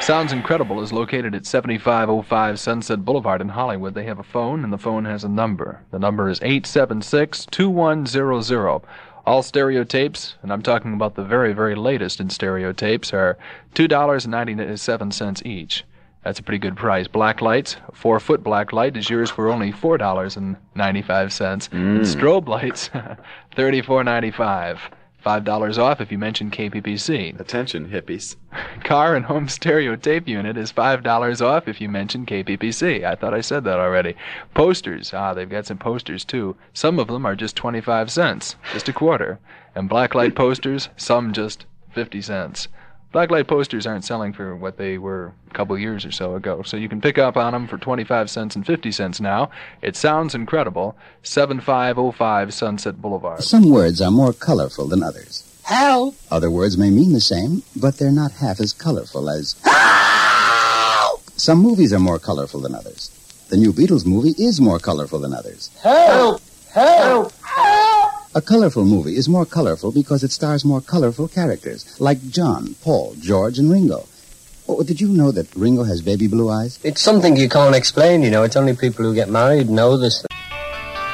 Sounds Incredible is located at 7505 Sunset Boulevard in Hollywood. They have a phone, and the phone has a number. The number is 876-2100. All stereo tapes, and I'm talking about the very, very latest in stereo tapes, are $2.97 each. That's a pretty good price. Black lights, a 4-foot black light is yours for only $4.95. And strobe lights, $34.95. $5 off if you mention KPPC. Attention, hippies. Car and home stereo tape unit is $5 off if you mention KPPC. I thought I said that already. Posters. They've got some posters, too. Some of them are just 25 cents, just a quarter. And blacklight posters, some just 50 cents. Blacklight posters aren't selling for what they were a couple years or so ago, so you can pick up on them for 25 cents and 50 cents now. It Sounds Incredible, 7505 Sunset Boulevard. Some words are more colorful than others. Help! Other words may mean the same, but they're not half as colorful as... Help! Some movies are more colorful than others. The new Beatles movie is more colorful than others. Help! Help! Help! A colorful movie is more colorful because it stars more colorful characters, like John, Paul, George, and Ringo. Oh, did you know that Ringo has baby blue eyes? It's something you can't explain, you know. It's only people who get married know this.